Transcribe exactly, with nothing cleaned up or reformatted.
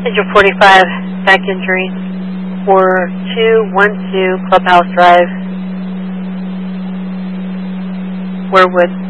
Engine forty-five, back injury, four two one two Clubhouse Drive, Warwood.